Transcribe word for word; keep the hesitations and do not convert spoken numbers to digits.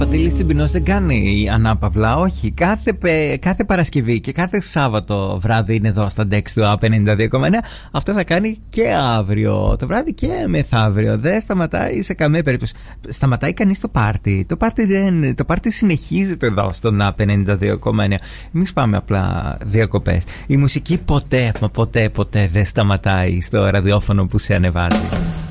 Παντελής Τσιμπινός δεν κάνει ανάπαυλα, όχι. Κάθε, κάθε Παρασκευή και κάθε Σάββατο βράδυ είναι εδώ στα ντεξ του πενήντα δύο κόμμα εννέα. Αυτό θα κάνει και αύριο το βράδυ και μεθαύριο. Δεν σταματάει σε καμία περίπτωση. Σταματάει κανείς το πάρτι. Το πάρτι, δεν, το πάρτι συνεχίζεται εδώ στον πενήντα δύο κόμμα εννέα. Εμείς πάμε απλά διακοπές. Η μουσική ποτέ, μα ποτέ, ποτέ δεν σταματάει στο ραδιόφωνο που σε ανεβάζει.